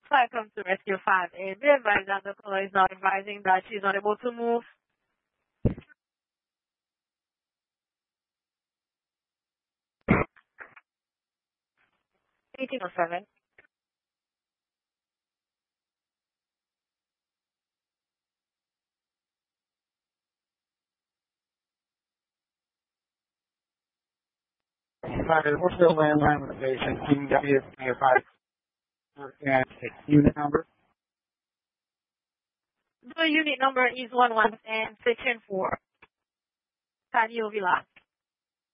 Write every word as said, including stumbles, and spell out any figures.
Welcome to Rescue five A. Be advised that the caller is now advising that she's unable to move. eighteen oh seven. Sorry, what's the landline location? Can you give me a five and unit number? The unit number is one one and section four. Sadio Villa.